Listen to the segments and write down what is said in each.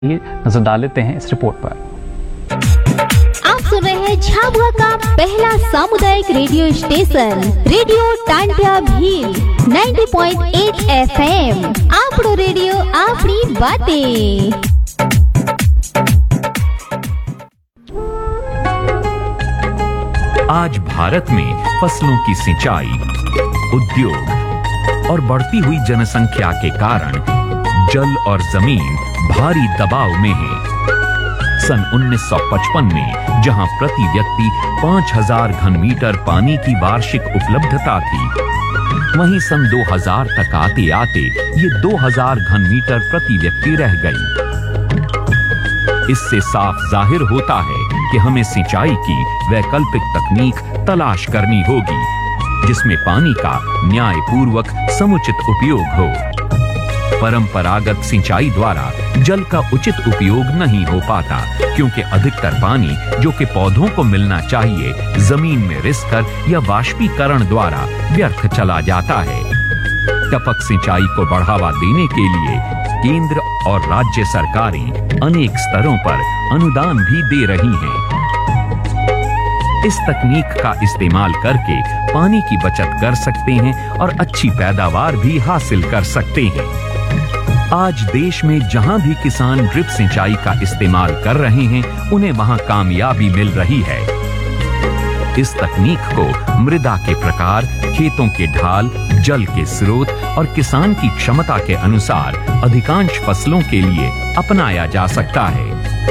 नजर डाल लेते हैं इस रिपोर्ट पर। आप सुन रहे हैं झाबुआ का पहला सामुदायिक radio station radio Tantia Bhil 90.8 FM। आपड़ो radio आपड़ी बातें। आज भारत में फसलों की सिंचाई, उद्योग और बढ़ती हुई जनसंख्या के कारण जल और जमीन भारी दबाव में है। सन 1955 में जहां प्रति व्यक्ति 5000 घन मीटर पानी की वार्षिक उपलब्धता थी, वहीं सन 2000 तक आते आते ये 2000 घन मीटर प्रति व्यक्ति रह गई। इससे साफ जाहिर होता है कि हमें सिंचाई की वैकल्पिक तकनीक तलाश करनी होगी, जिसमें पानी का न्यायपूर्वक समुचित उपयोग हो। परंपरागत सिंचाई द्वारा जल का उचित उपयोग नहीं हो पाता, क्योंकि अधिकतर पानी जो कि पौधों को मिलना चाहिए जमीन में रिसकर या वाष्पीकरण द्वारा व्यर्थ चला जाता है। टपक सिंचाई को बढ़ावा देने के लिए केंद्र और राज्य सरकारें अनेक स्तरों पर अनुदान भी दे रही हैं। इस तकनीक का इस्तेमाल करके पानी की बचत कर सकते हैं और अच्छी पैदावार भी हासिल कर सकते हैं। आज देश में जहां भी किसान ड्रिप सिंचाई का इस्तेमाल कर रहे हैं, उन्हें वहां कामयाबी मिल रही है। इस तकनीक को मृदा के प्रकार, खेतों के ढाल, जल के स्रोत और किसान की क्षमता के अनुसार अधिकांश फसलों के लिए अपनाया जा सकता है।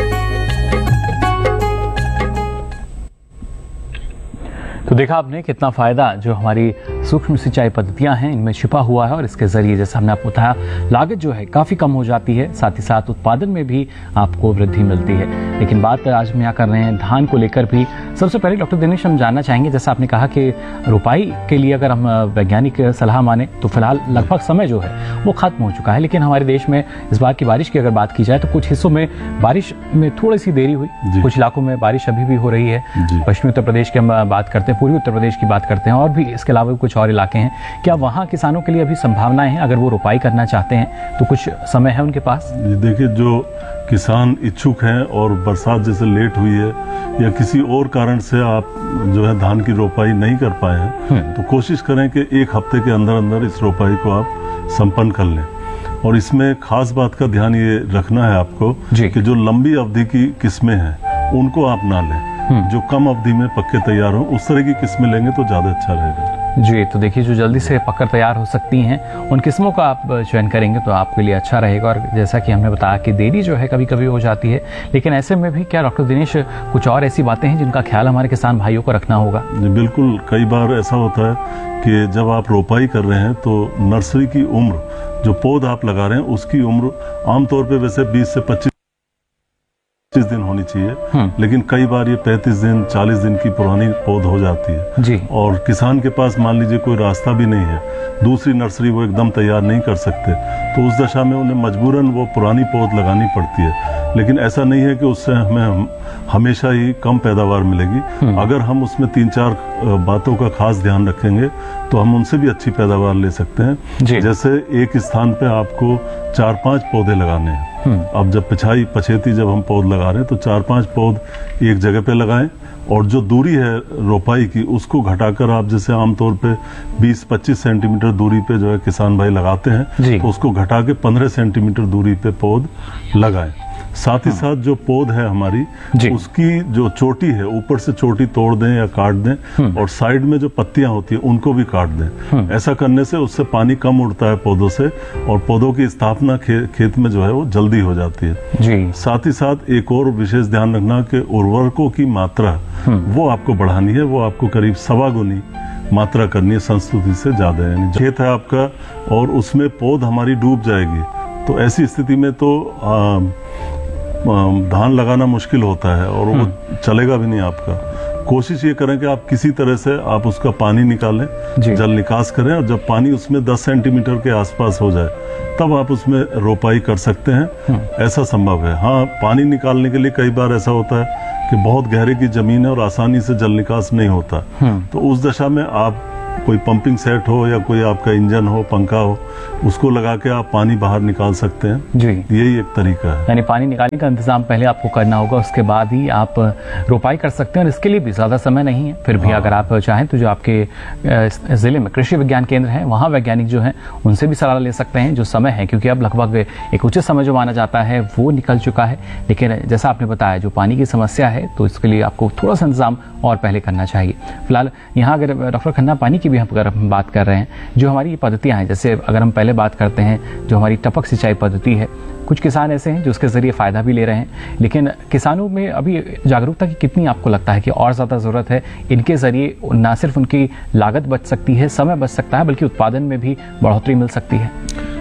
तो देखा आपने कितना फायदा जो हमारी सूक्ष्म सिंचाई पद्धतियां हैं इनमें छिपा हुआ है, और इसके जरिए जैसा हमने आपको बताया लागत जो है काफी कम हो जाती है, साथ ही साथ उत्पादन में भी आपको वृद्धि मिलती है। लेकिन बात आज हम यहाँ कर रहे हैं धान को लेकर भी। सबसे पहले डॉक्टर दिनेश हम जानना चाहेंगे, जैसा आपने कहा कि रोपाई के लिए अगर हम वैज्ञानिक सलाह माने तो फिलहाल लगभग समय जो है वो खत्म हो चुका है, लेकिन हमारे देश में इस बार की बारिश की अगर बात की जाए तो कुछ हिस्सों में बारिश में थोड़ी सी देरी हुई, कुछ इलाकों में बारिश अभी भी हो रही है। पश्चिमी उत्तर प्रदेश की हम बात करते हैं, पूर्वी उत्तर प्रदेश की बात करते हैं, और भी इसके अलावा कुछ और इलाके हैं। क्या वहाँ किसानों के लिए अभी संभावनाएं हैं, अगर वो रोपाई करना चाहते हैं तो कुछ समय है उनके पास? देखिए, जो किसान इच्छुक हैं और बरसात जैसे लेट हुई है या किसी और कारण से आप जो है धान की रोपाई नहीं कर पाए हैं, तो कोशिश करें कि एक हफ्ते के अंदर अंदर इस रोपाई को आप संपन्न कर लें। और इसमें खास बात का ध्यान ये रखना है आपको कि जो लंबी अवधि की किस्में हैं उनको आप ना लें, जो कम अवधि में पक्के तैयार हो उस तरह की किस्में लेंगे तो ज्यादा अच्छा रहेगा। जी, तो देखिए जो जल्दी से पककर तैयार हो सकती हैं उन किस्मों का आप चयन करेंगे तो आपके लिए अच्छा रहेगा। और जैसा कि हमने बताया कि देरी जो है कभी कभी हो जाती है, लेकिन ऐसे में भी क्या डॉक्टर दिनेश कुछ और ऐसी बातें हैं जिनका ख्याल हमारे किसान भाइयों को रखना होगा? बिल्कुल, कई बार ऐसा होता है कि जब आप रोपाई कर रहे हैं तो नर्सरी की उम्र, जो पौध आप लगा रहे हैं उसकी उम्र आमतौर पर वैसे 20 से 25 दिन होनी चाहिए, लेकिन कई बार ये 35 दिन 40 दिन की पुरानी पौध हो जाती है जी। और किसान के पास मान लीजिए कोई रास्ता भी नहीं है, दूसरी नर्सरी वो एकदम तैयार नहीं कर सकते, तो उस दशा में उन्हें मजबूरन वो पुरानी पौध लगानी पड़ती है। लेकिन ऐसा नहीं है कि उससे हमें हमेशा ही कम पैदावार मिलेगी। अगर हम उसमें 3-4 बातों का खास ध्यान रखेंगे तो हम उनसे भी अच्छी पैदावार ले सकते हैं। जैसे एक स्थान पे आपको 4-5 पौधे लगाने हैं। अब जब पछेती जब हम पौध लगा रहे हैं तो 4-5 पौध एक जगह पे लगाएं, और जो दूरी है रोपाई की उसको घटाकर आप जैसे आमतौर पे 20-25 सेंटीमीटर दूरी पे जो है किसान भाई लगाते हैं, तो उसको घटा के 15 सेंटीमीटर दूरी पे पौध लगाएं। साथ ही साथ जो पौध है हमारी, उसकी जो चोटी है ऊपर से चोटी तोड़ दें या काट दें, और साइड में जो पत्तियां होती है उनको भी काट दें। ऐसा करने से उससे पानी कम उड़ता है पौधों से, और पौधों की स्थापना खेत में जो है वो जल्दी हो जाती है। साथ ही साथ एक और विशेष ध्यान रखना कि उर्वरकों की मात्रा वो आपको बढ़ानी है, वो आपको करीब 1.25 गुनी मात्रा करनी है संस्तुति से ज्यादा। यानी खेत है आपका और उसमें पौध हमारी डूब जाएगी, तो ऐसी स्थिति में तो धान लगाना मुश्किल होता है और वो चलेगा भी नहीं आपका। कोशिश ये करें कि आप किसी तरह से आप उसका पानी निकालें, जल निकास करें, और जब पानी उसमें 10 सेंटीमीटर के आसपास हो जाए तब आप उसमें रोपाई कर सकते हैं। ऐसा संभव है। हाँ, पानी निकालने के लिए कई बार ऐसा होता है कि बहुत गहरे की जमीन है और आसानी से जल निकास नहीं होता, तो उस दशा में आप कोई पंपिंग सेट हो या कोई आपका इंजन हो, पंखा हो, उसको लगा के आप पानी बाहर निकाल सकते हैं। जी, यही एक तरीका है। यानी पानी निकालने का इंतजाम पहले आपको करना होगा, उसके बाद ही आप रोपाई कर सकते हैं और इसके लिए भी ज़्यादा समय नहीं है। फिर भी अगर आप चाहें तो जो आपके ज़िले में कृषि विज्ञान केंद्र है, वहाँ वैज्ञानिक जो हैं उनसे भी सलाह ले सकते हैं। जो समय है, क्योंकि अब लगभग एक उचित समय जो माना जाता है वो निकल चुका है, लेकिन जैसा आपने बताया जो पानी की समस्या है तो इसके लिए आपको थोड़ा सा इंतजाम और पहले करना चाहिए। फिलहाल यहाँ अगर डॉक्टर खन्ना पानी की भी अगर हम बात कर रहे हैं, जो हमारी पद्धतियाँ हैं, जैसे अगर हम पहले बात करते हैं जो हमारी टपक सिंचाई पद्धति है, कुछ किसान ऐसे हैं जो उसके जरिए फायदा भी ले रहे हैं, लेकिन किसानों में अभी जागरूकता की कितनी आपको लगता है कि और ज़्यादा ज़रूरत है? इनके जरिए ना सिर्फ उनकी लागत बच सकती है, समय बच सकता है, बल्कि उत्पादन में भी बढ़ोतरी मिल सकती है।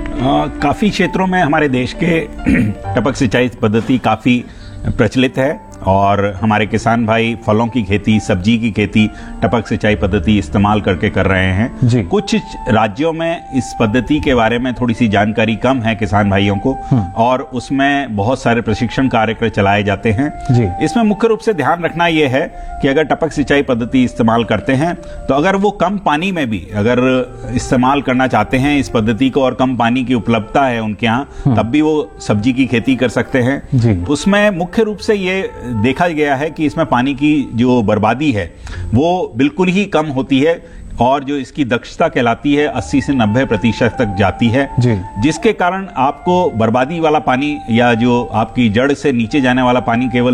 काफ़ी क्षेत्रों में हमारे देश के टपक सिंचाई पद्धति काफ़ी प्रचलित है और हमारे किसान भाई फलों की खेती, सब्जी की खेती टपक सिंचाई पद्धति इस्तेमाल करके कर रहे हैं। जी। कुछ राज्यों में इस पद्धति के बारे में थोड़ी सी जानकारी कम है किसान भाइयों को और उसमें बहुत सारे प्रशिक्षण कार्यक्रम चलाए जाते हैं। जी। इसमें मुख्य रूप से ध्यान रखना यह है कि अगर टपक सिंचाई पद्धति इस्तेमाल करते हैं तो अगर वो कम पानी में भी अगर इस्तेमाल करना चाहते हैं इस पद्धति को और कम पानी की उपलब्धता है उनके यहाँ, तब भी वो सब्जी की खेती कर सकते हैं। जी। उसमें मुख्य रूप से ये देखा गया है कि इसमें पानी की जो बर्बादी है वो बिल्कुल ही कम होती है और जो इसकी दक्षता कहलाती है 80 से 90% तक जाती है। जी। जिसके कारण आपको बर्बादी वाला पानी या जो आपकी जड़ से नीचे जाने वाला पानी केवल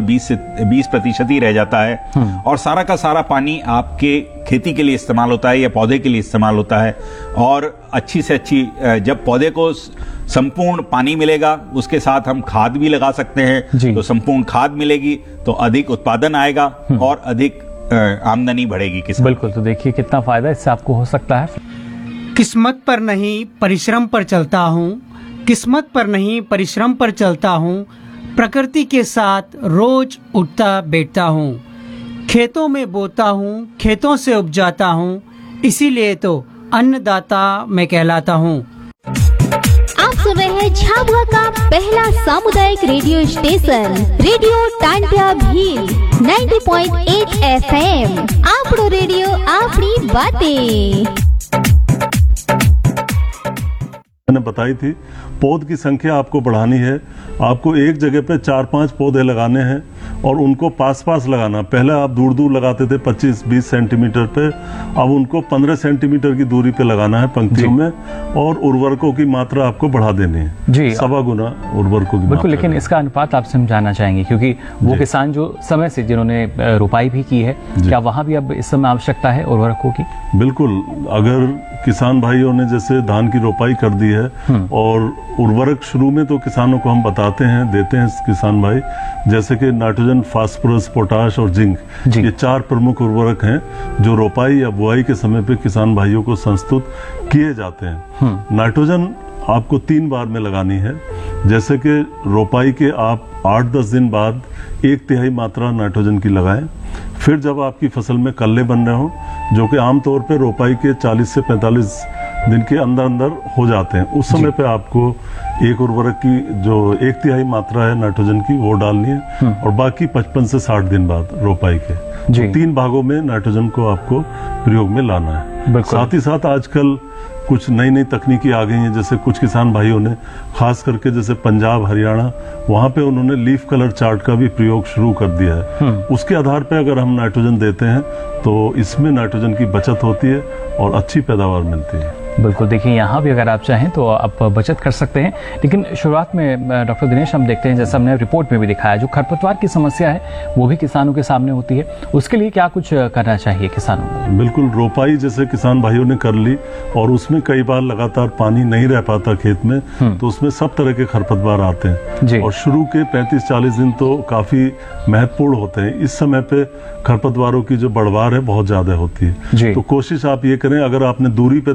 20% ही रह जाता है और सारा का सारा पानी आपके खेती के लिए इस्तेमाल होता है या पौधे के लिए इस्तेमाल होता है। और अच्छी से अच्छी जब पौधे को संपूर्ण पानी मिलेगा, उसके साथ हम खाद भी लगा सकते हैं, तो संपूर्ण खाद मिलेगी तो अधिक उत्पादन आएगा और अधिक आमदनी बढ़ेगी किसान। बिल्कुल, तो देखिए कितना फायदा इससे आपको हो सकता है। किस्मत पर नहीं परिश्रम पर चलता हूँ, किस्मत पर नहीं परिश्रम पर चलता हूँ, प्रकृति के साथ रोज उठता बैठता हूँ, खेतों में बोता हूँ, खेतों से उपजाता हूँ, इसीलिए तो अन्नदाता मैं कहलाता हूँ। आप सुन रहे हैं झाबुआ का पहला सामुदायिक radio station radio Tantia Bhil 90.8 FM। आपड़ो radio आपड़ी बातें। मैंने बताई थी पौध की संख्या आपको बढ़ानी है। आपको एक जगह पे 4-5 पौधे लगाने हैं और उनको पास पास लगाना। पहले आप दूर दूर लगाते थे 25-20 सेंटीमीटर पे, अब उनको 15 सेंटीमीटर की दूरी पे लगाना है पंक्तियों में और उर्वरकों की मात्रा आपको बढ़ा देनी है जी, 1.25 गुना उर्वरकों की। बिल्कुल, लेकिन इसका अनुपात आपसे हम जानना चाहेंगे क्योंकि वो किसान जो समय से जिन्होंने रोपाई भी की है, क्या वहाँ भी अब इस समय आवश्यकता है उर्वरकों की? बिल्कुल, अगर किसान भाइयों ने जैसे धान की रोपाई कर दी है और उर्वरक शुरू में तो किसानों को हम बताते हैं, देते हैं किसान भाई, जैसे कि नाइट्रोजन, फास्फोरस, पोटाश और जिंक, ये 4 प्रमुख उर्वरक हैं जो रोपाई या बुआई के समय पे किसान भाइयों को संस्तुत किए जाते हैं। नाइट्रोजन आपको 3 बार में लगानी है। जैसे कि रोपाई के आप 8-10 दिन बाद 1/3 मात्रा नाइट्रोजन की लगाएं। फिर जब आपकी फसल में कल्ले बन रहे हो, जो कि आमतौर पे रोपाई के 40 से 45 दिन के अंदर अंदर हो जाते हैं, उस समय पे आपको एक उर्वरक की जो 1/3 मात्रा है नाइट्रोजन की वो डालनी है और बाकी 55 से 60 दिन बाद रोपाई के तो 3 भागों में नाइट्रोजन को आपको प्रयोग में लाना है। साथ ही साथ आजकल कुछ नई नई तकनीकी आ गई हैं, जैसे कुछ किसान भाइयों ने खास करके जैसे पंजाब, हरियाणा, वहां पे उन्होंने लीफ कलर चार्ट का भी प्रयोग शुरू कर दिया है। उसके आधार पे अगर हम नाइट्रोजन देते हैं तो इसमें नाइट्रोजन की बचत होती है और अच्छी पैदावार मिलती है। बिल्कुल, देखिए यहाँ भी अगर आप चाहें तो आप बचत कर सकते हैं, लेकिन शुरुआत में डॉक्टर दिनेश हम देखते हैं, जैसा हमने रिपोर्ट में भी दिखाया, जो खरपतवार की समस्या है वो भी किसानों के सामने होती है। उसके लिए क्या कुछ करना चाहिए किसानों को? बिल्कुल, रोपाई जैसे किसान भाइयों ने कर ली और उसमें कई बार लगातार पानी नहीं रह पाता खेत में, तो उसमें सब तरह के खरपतवार आते हैं और शुरू के 35-40 दिन तो काफी महत्वपूर्ण होते हैं। इस समय पे खरपतवारों की जो बढ़वार है बहुत ज्यादा होती है, तो कोशिश आप ये करें, अगर आपने दूरी पे धान लगाया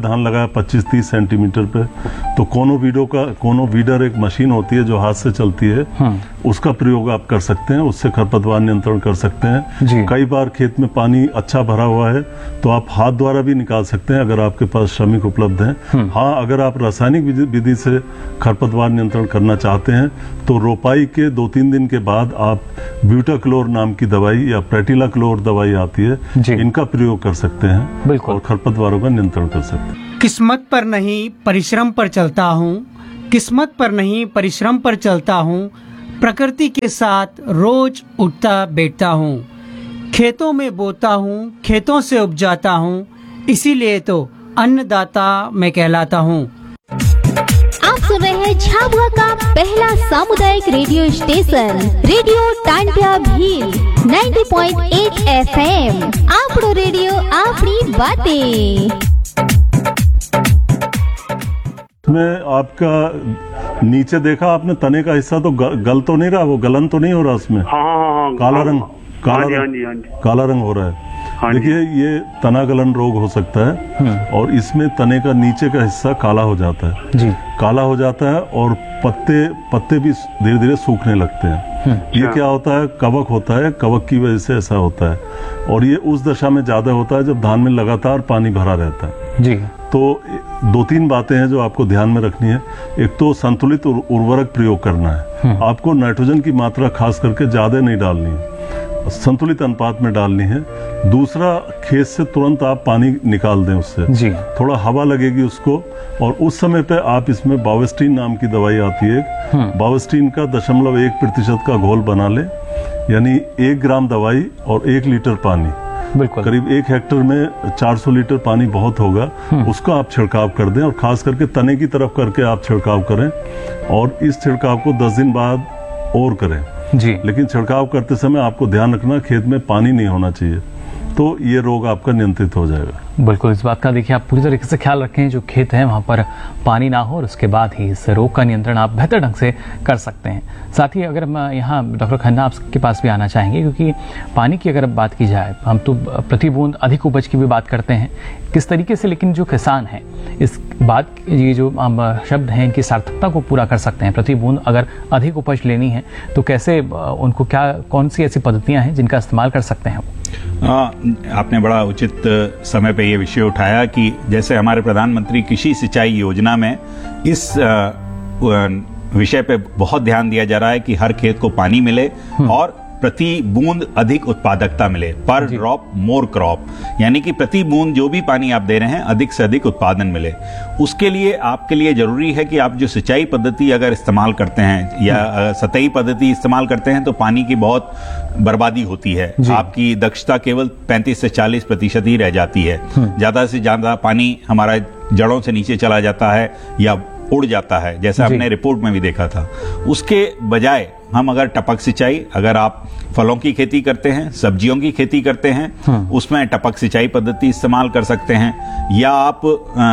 25-30 सेंटीमीटर पे, तो कोनो वीडर एक मशीन होती है जो हाथ से चलती है, उसका प्रयोग आप कर सकते हैं। उससे खरपतवार नियंत्रण कर सकते हैं। कई बार खेत में पानी अच्छा भरा हुआ है तो आप हाथ द्वारा भी निकाल सकते हैं अगर आपके पास श्रमिक उपलब्ध हैं। हाँ, अगर आप रासायनिक विधि से खरपतवार नियंत्रण करना चाहते हैं तो रोपाई के 2-3 दिन के बाद आप ब्यूटाक्लोर नाम की दवाई या प्रेटिलाक्लोर दवाई आती है, इनका प्रयोग कर सकते हैं और खरपतवारों का नियंत्रण कर सकते हैं। किस्मत पर नहीं परिश्रम पर चलता हूँ, किस्मत पर नहीं परिश्रम पर चलता हूँ, प्रकृति के साथ रोज उठता बैठता हूँ, खेतों में बोता हूँ, खेतों से उपजाता हूँ, इसीलिए तो अन्नदाता मैं कहलाता हूँ। आप सुन रहे हैं झाबुआ का पहला सामुदायिक radio station radio Tantia Bhil 90.8 FM। आपड़ो radio आपनी बातें। में आपका नीचे देखा आपने तने का हिस्सा तो गल तो नहीं रहा, वो गलन तो नहीं हो रहा उसमें? हाँ, काला रंग काला रंग हो रहा है। देखिए, ये तना गलन रोग हो सकता है और इसमें तने का नीचे का हिस्सा काला हो जाता है जी, काला हो जाता है और पत्ते भी धीरे धीरे सूखने लगते हैं। ये क्या होता है? कवक होता है, कवक की वजह से ऐसा होता है और ये उस दशा में ज्यादा होता है जब धान में लगातार पानी भरा रहता है जी। तो 2-3 बातें हैं जो आपको ध्यान में रखनी है। एक तो संतुलित उर्वरक प्रयोग करना है। आपको नाइट्रोजन की मात्रा खास करके ज्यादा नहीं डालनी है, संतुलित अनुपात में डालनी है। दूसरा, खेत से तुरंत आप पानी निकाल दें उससे जी, थोड़ा हवा लगेगी उसको और उस समय पे आप इसमें बावेस्टीन नाम की दवाई आती है, बावेस्टीन का 0.1% का घोल बना ले, यानी 1 ग्राम दवाई और 1 लीटर पानी, बिल्कुल करीब 1 हेक्टेयर में 400 लीटर पानी बहुत होगा, उसका आप छिड़काव कर दें और खास करके तने की तरफ करके आप छिड़काव करें और इस छिड़काव को 10 दिन बाद और करें जी। लेकिन छिड़काव करते समय आपको ध्यान रखना खेत में पानी नहीं होना चाहिए, तो ये रोग आपका नियंत्रित हो जाएगा। बिल्कुल, इस बात का देखिए आप पूरी तरीके से ख्याल रखें, जो खेत है वहां पर पानी ना हो और उसके बाद ही इस रोग का नियंत्रण आप बेहतर ढंग से कर सकते हैं। साथ ही अगर मैं यहाँ डॉक्टर खन्ना आपके पास भी आना चाहेंगे, क्योंकि पानी की अगर बात की जाए, हम तो प्रति बूंद अधिक उपज की भी बात करते हैं किस तरीके से, लेकिन जो किसान हैं इस बात, ये जो शब्द हैं इनकी सार्थकता को पूरा कर सकते हैं। प्रति बूंद अगर अधिक उपज लेनी है तो कैसे उनको कौन सी ऐसी पद्धतियां हैं जिनका इस्तेमाल कर सकते हैं? आपने बड़ा उचित समय पे ये विषय उठाया कि जैसे हमारे प्रधानमंत्री कृषि सिंचाई योजना में इस विषय पे बहुत ध्यान दिया जा रहा है कि हर खेत को पानी मिले और प्रति बूंद अधिक उत्पादकता मिले, पर ड्रॉप मोर क्रॉप, यानी कि प्रति बूंद जो भी पानी आप दे रहे हैं अधिक से अधिक उत्पादन मिले। उसके लिए आपके लिए जरूरी है कि आप जो सिंचाई पद्धति अगर इस्तेमाल करते हैं या सतही पद्धति इस्तेमाल करते हैं तो पानी की बहुत बर्बादी होती है, आपकी दक्षता केवल 35 से 40% ही रह जाती है। ज्यादा से ज्यादा पानी हमारा जड़ों से नीचे चला जाता है या उड़ जाता है, जैसा हमने रिपोर्ट में भी देखा था। उसके बजाय हम अगर टपक सिंचाई, अगर आप फलों की खेती करते हैं, सब्जियों की खेती करते हैं, उसमें टपक सिंचाई पद्धति इस्तेमाल कर सकते हैं, या आप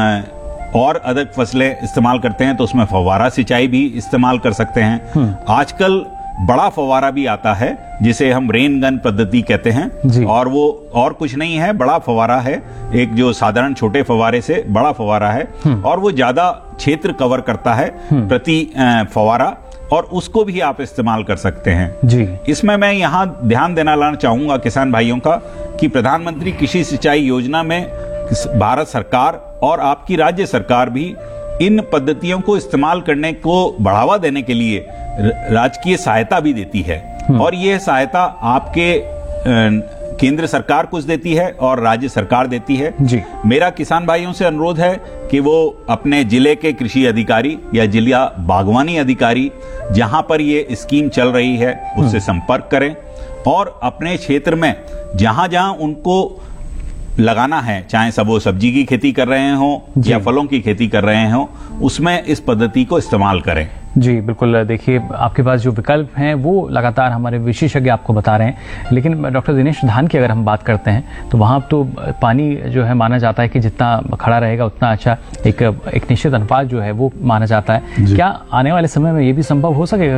और अधिक फसलें इस्तेमाल करते हैं तो उसमें फव्वारा सिंचाई भी इस्तेमाल कर सकते हैं। आजकल बड़ा फव्वारा भी आता है जिसे हम रेन गन पद्धति कहते हैं, और वो और कुछ नहीं है, बड़ा फव्वारा है, एक जो साधारण छोटे फव्वारे से बड़ा फव्वारा है और वो ज्यादा क्षेत्र कवर करता है प्रति फव्वारा, और उसको भी आप इस्तेमाल कर सकते हैं जी। इसमें मैं यहाँ ध्यान देना चाहूंगा किसान भाइयों का कि प्रधानमंत्री कृषि सिंचाई योजना में भारत सरकार और आपकी राज्य सरकार भी इन पद्धतियों को इस्तेमाल करने को बढ़ावा देने के लिए राजकीय सहायता भी देती है, और यह सहायता आपके केंद्र सरकार कुछ देती है और राज्य सरकार देती है जी। मेरा किसान भाइयों से अनुरोध है कि वो अपने जिले के कृषि अधिकारी या जिला बागवानी अधिकारी जहां पर ये स्कीम चल रही है उससे संपर्क करें और अपने क्षेत्र में जहां जहां उनको लगाना है, चाहे सब वो सब्जी की खेती कर रहे हों या फलों की खेती कर रहे हों, उसमें इस पद्धति को इस्तेमाल करें। जी बिल्कुल, देखिए आपके पास जो विकल्प हैं वो लगातार हमारे विशेषज्ञ आपको बता रहे हैं, लेकिन डॉक्टर दिनेश, धान की अगर हम बात करते हैं तो वहाँ तो पानी जो है माना जाता है कि जितना खड़ा रहेगा उतना अच्छा, एक निश्चित अनुपात जो है वो माना जाता है। क्या आने वाले समय में ये भी संभव हो सकेगा